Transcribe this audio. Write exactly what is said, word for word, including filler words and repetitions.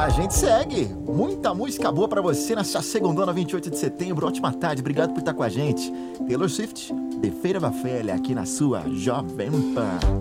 A gente segue. Muita música boa pra você nessa segundona, vinte e oito de setembro. Ótima tarde, obrigado por estar com a gente. Taylor Swift, The Fate of a Fella, aqui na sua Jovem Pan.